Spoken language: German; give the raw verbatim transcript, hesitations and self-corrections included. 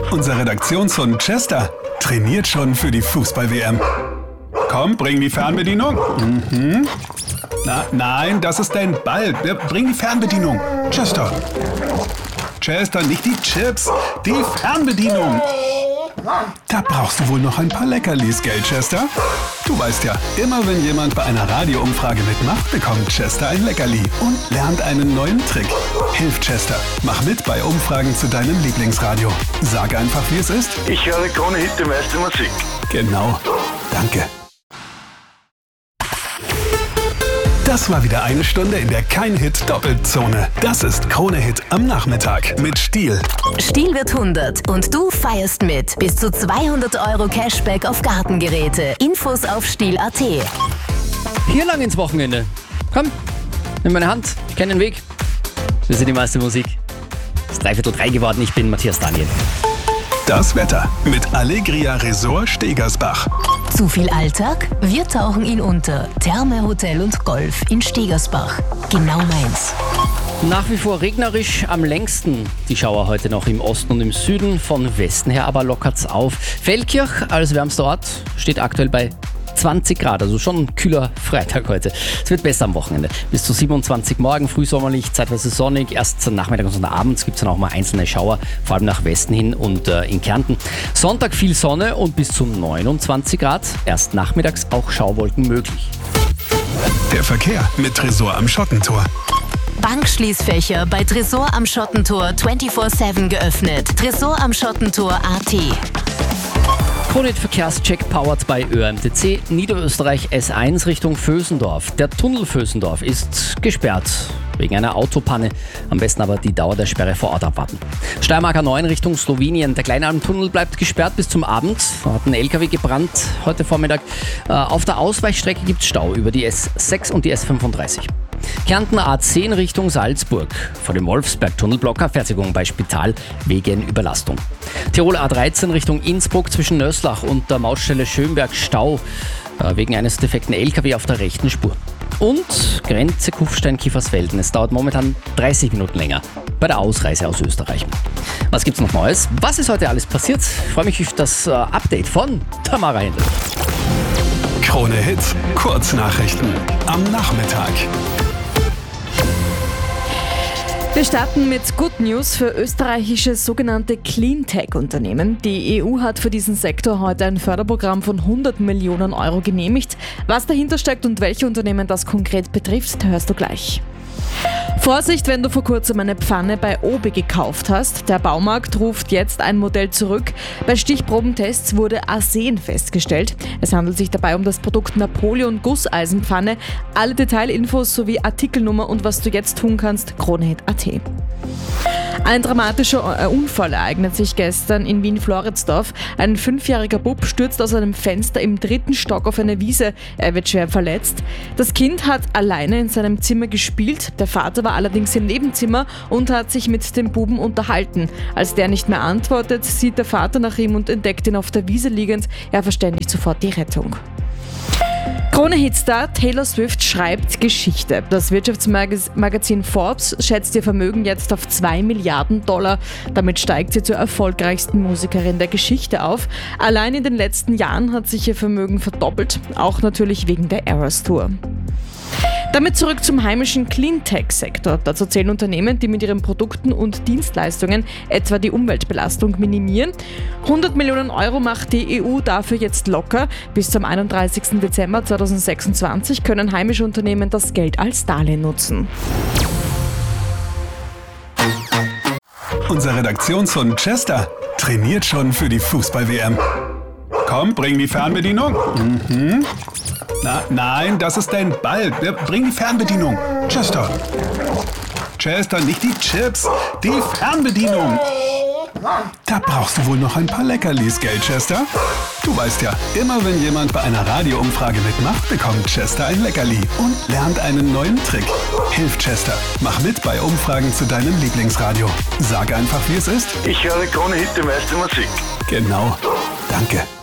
Unser Redaktionshund Chester trainiert schon für die Fußball-W M. Komm, bring die Fernbedienung. Mhm. Na, nein, das ist dein Ball. Bring die Fernbedienung. Chester. Chester, nicht die Chips, die Fernbedienung. Da brauchst du wohl noch ein paar Leckerlis, gell, Chester? Du weißt ja, immer wenn jemand bei einer Radioumfrage mitmacht, bekommt Chester ein Leckerli und lernt einen neuen Trick. Hilf Chester, mach mit bei Umfragen zu deinem Lieblingsradio. Sag einfach, wie es ist. Ich höre Krone Hit, die meiste Musik. Genau. Danke. Das war wieder eine Stunde in der Kein-Hit-Doppelzone. Das ist Krone Hit am Nachmittag mit Stihl. Stihl wird hundert und du feierst mit. Bis zu zweihundert Euro Cashback auf Gartengeräte. Infos auf stihl punkt at. Hier lang ins Wochenende. Komm, nimm meine Hand. Ich kenne den Weg. Wir sind die meiste Musik. Es ist dreiviertel drei geworden. Ich bin Matthias Daniel. Das Wetter mit Allegria Resort Stegersbach. Zu viel Alltag? Wir tauchen ihn unter. Therme, Hotel und Golf in Stegersbach. Genau meins. Nach wie vor regnerisch, am längsten die Schauer heute noch im Osten und im Süden. Von Westen her aber lockert's auf. Feldkirch als wärmster Ort steht aktuell bei zwanzig Grad, also schon ein kühler Freitag heute. Es wird besser am Wochenende. Bis zu siebenundzwanzig morgen, frühsommerlich, zeitweise sonnig. Erst nachmittags und abends gibt es dann auch mal einzelne Schauer, vor allem nach Westen hin und äh, in Kärnten. Sonntag viel Sonne und bis zu neunundzwanzig Grad. Erst nachmittags auch Schauwolken möglich. Der Verkehr mit Tresor am Schottentor. Bankschließfächer bei Tresor am Schottentor vierundzwanzig sieben geöffnet. Tresor am Schottentor punkt at. Krone Hit Verkehrscheck powered by Ö M T C. Niederösterreich S eins Richtung Vösendorf. Der Tunnel Vösendorf ist gesperrt wegen einer Autopanne. Am besten aber die Dauer der Sperre vor Ort abwarten. Steiermark A neun Richtung Slowenien. Der Kleinalmtunnel bleibt gesperrt bis zum Abend. Da hat ein L K W gebrannt heute Vormittag. Auf der Ausweichstrecke gibt es Stau über die S sechs und die S fünfunddreißig. Kärnten A zehn Richtung Salzburg. Vor dem Wolfsberg-Tunnelblocker Fertigung bei Spital wegen Überlastung. Tirol A dreizehn Richtung Innsbruck zwischen Nöslach und der Mautstelle Schönberg Stau äh, wegen eines defekten L K W auf der rechten Spur. Und Grenze Kufstein-Kiefersfelden. Es dauert momentan dreißig Minuten länger bei der Ausreise aus Österreich. Was gibt's noch Neues? Was ist heute alles passiert? Ich freue mich auf das äh, Update von Tamara Händel. Krone Hit, Kurznachrichten am Nachmittag. Wir starten mit Good News für österreichische sogenannte Cleantech-Unternehmen. Die E U hat für diesen Sektor heute ein Förderprogramm von hundert Millionen Euro genehmigt. Was dahinter steckt und welche Unternehmen das konkret betrifft, hörst du gleich. Vorsicht, wenn du vor kurzem eine Pfanne bei Obi gekauft hast. Der Baumarkt ruft jetzt ein Modell zurück. Bei Stichprobentests wurde Arsen festgestellt. Es handelt sich dabei um das Produkt Napoleon Gusseisenpfanne. Alle Detailinfos sowie Artikelnummer und was du jetzt tun kannst, Krone Hit punkt at. Ein dramatischer Unfall ereignet sich gestern in Wien-Floridsdorf. Ein fünfjähriger Bub stürzt aus einem Fenster im dritten Stock auf eine Wiese. Er wird schwer verletzt. Das Kind hat alleine in seinem Zimmer gespielt. Der Vater war allerdings im Nebenzimmer und hat sich mit dem Buben unterhalten. Als der nicht mehr antwortet, sieht der Vater nach ihm und entdeckt ihn auf der Wiese liegend. Er verständigt sofort die Rettung. Krone-Hitstar Taylor Swift schreibt Geschichte. Das Wirtschaftsmagazin Forbes schätzt ihr Vermögen jetzt auf zwei Milliarden Dollar. Damit steigt sie zur erfolgreichsten Musikerin der Geschichte auf. Allein in den letzten Jahren hat sich ihr Vermögen verdoppelt, auch natürlich wegen der Eras Tour. Damit zurück zum heimischen Cleantech-Sektor. Dazu zählen Unternehmen, die mit ihren Produkten und Dienstleistungen etwa die Umweltbelastung minimieren. hundert Millionen Euro macht die E U dafür jetzt locker. Bis zum einunddreißigsten Dezember zweitausendsechsundzwanzig können heimische Unternehmen das Geld als Darlehen nutzen. Unser Redaktionshund Chester trainiert schon für die Fußball-W M. Komm, bring die Fernbedienung. Mhm. Na, nein, das ist dein Ball. Bring die Fernbedienung. Chester. Chester, nicht die Chips, die Fernbedienung. Da brauchst du wohl noch ein paar Leckerlis, gell, Chester? Du weißt ja, immer wenn jemand bei einer Radioumfrage mitmacht, bekommt Chester ein Leckerli und lernt einen neuen Trick. Hilf Chester, mach mit bei Umfragen zu deinem Lieblingsradio. Sag einfach, wie es ist. Ich höre Krone Hit, die meiste Musik. Genau. Danke.